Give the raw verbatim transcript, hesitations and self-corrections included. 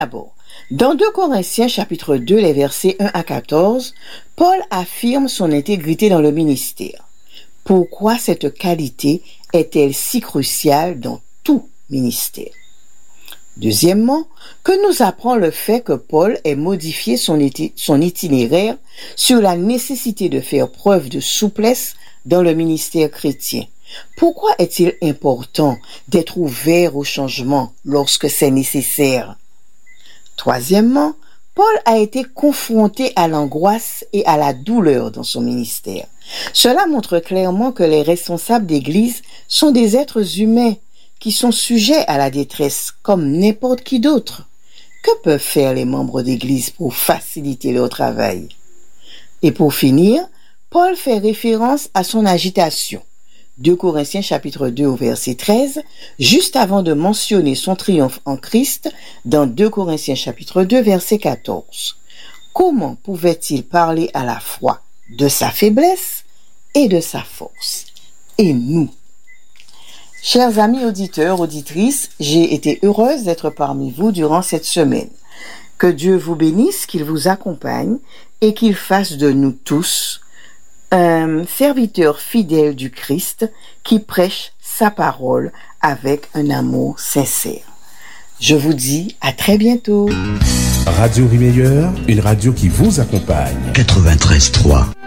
D'abord, dans deux Corinthiens chapitre deux, les versets un à quatorze, Paul affirme son intégrité dans le ministère. Pourquoi cette qualité est-elle si cruciale dans tout ministère? Deuxièmement, que nous apprend le fait que Paul ait modifié son, iti- son itinéraire sur la nécessité de faire preuve de souplesse dans le ministère chrétien. Pourquoi est-il important d'être ouvert au changement lorsque c'est nécessaire? Troisièmement, Paul a été confronté à l'angoisse et à la douleur dans son ministère. Cela montre clairement que les responsables d'Église sont des êtres humains qui sont sujets à la détresse comme n'importe qui d'autre. Que peuvent faire les membres d'Église pour faciliter leur travail? Et pour finir, Paul fait référence à son agitation. deux Corinthiens chapitre deux au verset treize, juste avant de mentionner son triomphe en Christ dans deux Corinthiens chapitre deux verset quatorze. Comment pouvait-il parler à la fois de sa faiblesse et de sa force? Et nous? Chers amis auditeurs, auditrices, j'ai été heureuse d'être parmi vous durant cette semaine. Que Dieu vous bénisse, qu'il vous accompagne et qu'il fasse de nous tous un serviteur fidèle du Christ qui prêche sa parole avec un amour sincère. Je vous dis à très bientôt. Radio Réveilleur, une radio qui vous accompagne. quatre-vingt-treize trois